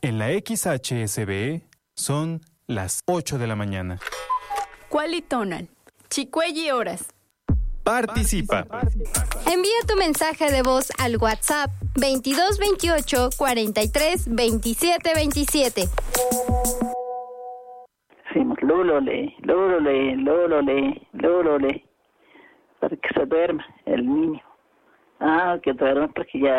En la XHSB son las 8 de la mañana. Cualitonal. Chicuelli horas. Participa. Envía tu mensaje de voz al WhatsApp 2228 43 27 27. Decimos lólole, para que se duerma el niño. Que duerma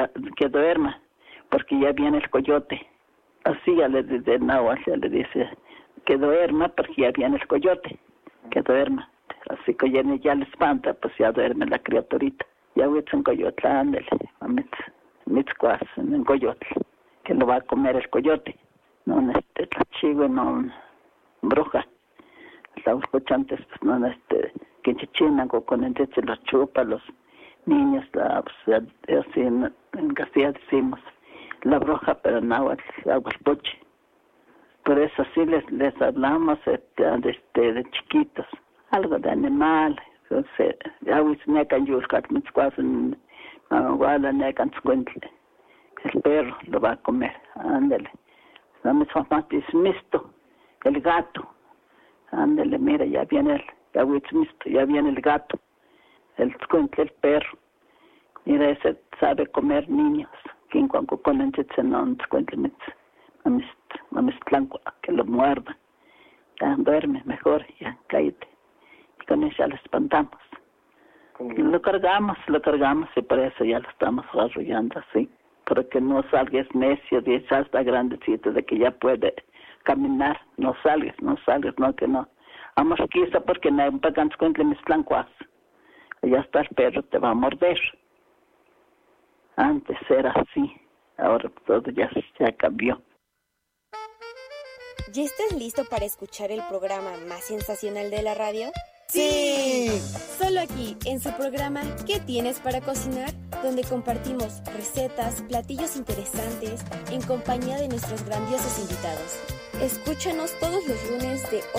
porque ya viene el coyote. Así ya le dice náhuatl, ya le dice que duerma porque ya viene el coyote, que duerma. Así que ya le espanta, pues ya duerme la criaturita. Ya huitz en coyote, ándale, mitzcuas en coyote, que lo va a comer el coyote. No, la chivo, no, bruja. Los cochantes, pues no, que chichinan con el se los chupa, los niños, pues, así en Castilla decimos la bruja, pero en agua el poche. Por eso sí les hablamos de chiquitos, algo de animal. Entonces, ya necan yuscat, mitzcuasen, guala necan tzuentle. El perro lo va a comer, ándale. La misma misto, el gato. Ándale, mira, ya viene ya viene el gato, el tzuentle, el perro. Mira, ese sabe comer niños. Quien cuando con el no tzuentle mamistlanco, que lo muerda. Ya duerme mejor, ya cállate. Y con eso ya lo espantamos. Lo cargamos y por eso ya lo estamos arrollando así. Para que no salgas necio, ya está grandecito, de que ya puede caminar. No salgas, no que no. Vamos quizá porque no hay un pagans cuentle mis plancuas. Ya está el perro, te va a morder. Antes era así, ahora todo ya cambió. ¿Ya estás listo para escuchar el programa más sensacional de la radio? ¡Sí! Solo aquí, en su programa ¿Qué tienes para cocinar?, donde compartimos recetas, platillos interesantes, en compañía de nuestros grandiosos invitados. Escúchanos todos los lunes de